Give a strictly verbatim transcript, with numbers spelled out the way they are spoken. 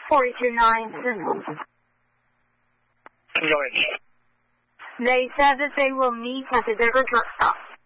forty-two nine Simmons. Go ahead. They said that they will meet at the Denver truck stop.